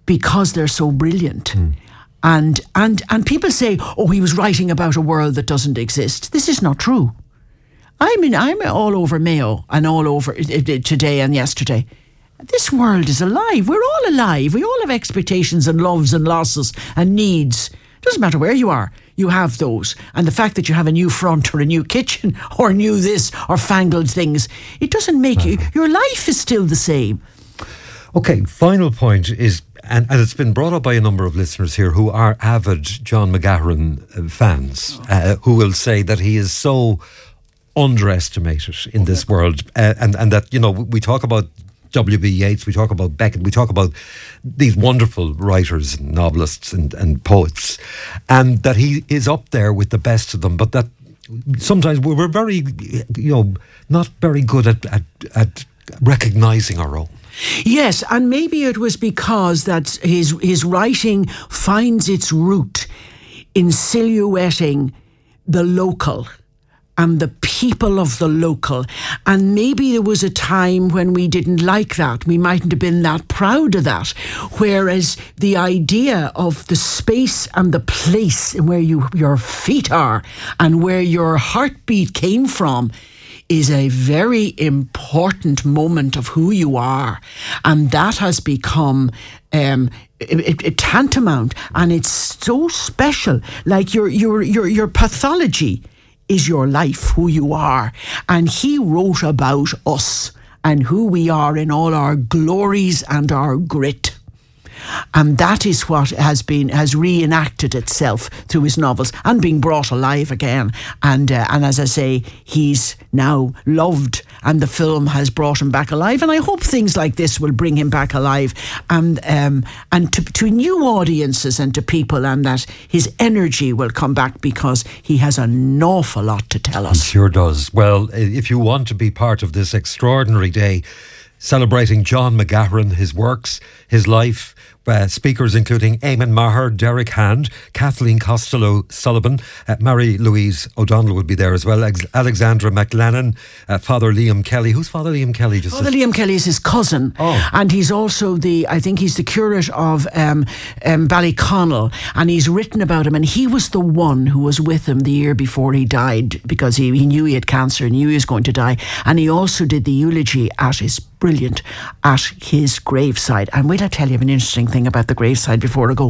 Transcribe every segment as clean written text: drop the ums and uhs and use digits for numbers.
because they're so brilliant. And people say, oh, he was writing about a world that doesn't exist. This is not true. I'm all over Mayo and all over today and yesterday. This world is alive. We're all alive. We all have expectations and loves and losses and needs. Doesn't matter where you are, you have those. And the fact that you have a new front or a new kitchen or new this or fangled things, it doesn't make you... Your life is still the same. Okay, final point is, and it's been brought up by a number of listeners here who are avid John McGahern fans, who will say that he is so underestimated in this world, and that, you know, we talk about W.B. Yeats, we talk about Beckett, we talk about these wonderful writers and novelists and poets, and that he is up there with the best of them, but that sometimes we're very, you know, not very good at recognising our own. Yes, and maybe it was because that his writing finds its root in silhouetting the local and the people of the local. And maybe there was a time when we didn't like that. We mightn't have been that proud of that. Whereas the idea of the space and the place and where your feet are and where your heartbeat came from is a very important moment of who you are. And that has become tantamount, and it's so special. Like your pathology is your life, who you are. And he wrote about us and who we are in all our glories and our grit. And that is what has reenacted itself through his novels and being brought alive again. And as I say, he's now loved, and the film has brought him back alive. And I hope things like this will bring him back alive, and to new audiences and to people, and that his energy will come back, because he has an awful lot to tell us. He sure does. Well, if you want to be part of this extraordinary day celebrating John McGahern, his works, his life, speakers including Eamon Maher, Derek Hand, Kathleen Costello-Sullivan, Mary-Louise O'Donnell will be there as well, Alexandra McLennan, Father Liam Kelly. Who's Father Liam Kelly? Father Liam Kelly is his cousin, and he's also I think he's the curate of Ballyconnell, and he's written about him, and he was the one who was with him the year before he died, because he knew he had cancer and knew he was going to die, and he also did the eulogy at his graveside. And wait, I'll tell you an interesting thing about the graveside before I go.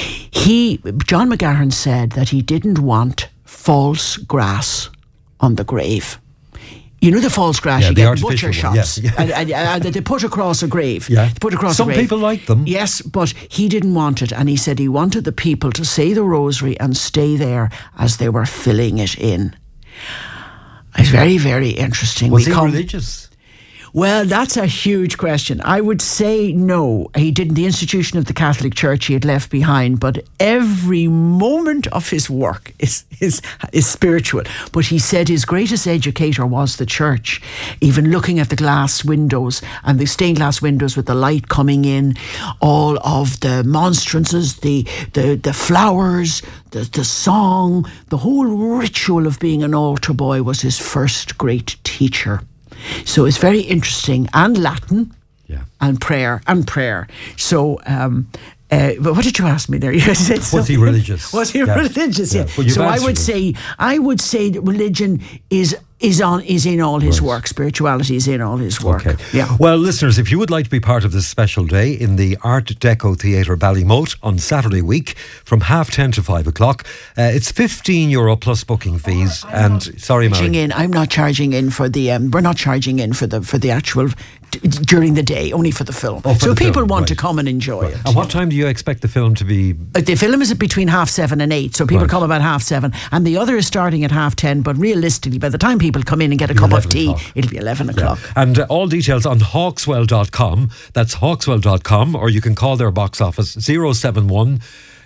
John McGahern said that he didn't want false grass on the grave. You know the false grass you get in butcher shops, and they put across a grave. Yeah. Some people like them. Yes, but he didn't want it, and he said he wanted the people to say the rosary and stay there as they were filling it in. It's very, very interesting. Was he religious? Well, that's a huge question. I would say no. He didn't. The institution of the Catholic Church he had left behind, but every moment of his work is spiritual. But he said his greatest educator was the church. Even looking at the glass windows and the stained glass windows with the light coming in, all of the monstrances, the flowers, the song, the whole ritual of being an altar boy was his first great teacher. So it's very interesting, and Latin, and prayer. So, but what did you ask me there? You said was he religious? Was he religious? Yeah. Well, so I would say that religion is in all his work. Spirituality is in all his work. Okay. Yeah. Well, listeners, if you would like to be part of this special day in the Art Deco Theatre Ballymote on Saturday week from 10:30 to 5:00, it's €15 plus booking fees. Sorry, Mary. I'm not charging in for the. We're not charging in for the actual during the day, only for the film. So people want to come and enjoy it. And what time do you expect the film to be? The film is between 7:30 and 8:00, so people come about 7:30, and the other is starting at 10:30. But realistically, by the time people come in and get a cup of tea, it'll be 11 o'clock. Yeah. And all details on hawkswell.com. That's hawkswell.com, or you can call their box office 071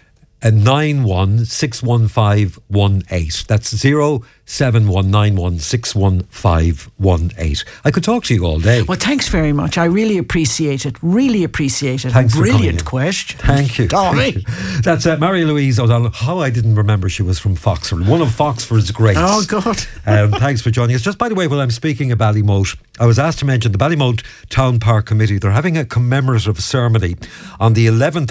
91611518. That's 07191611518. I could talk to you all day. Well, thanks very much. I really appreciate it. Thanks. Brilliant question. Thank you. Sorry. That's Mary-Louise O'Donnell. How I didn't remember she was from Foxford. One of Foxford's greats. Oh, God. Thanks for joining us. Just by the way, while I'm speaking of Ballymote, I was asked to mention the Ballymote Town Park Committee. They're having a commemorative ceremony on the 11th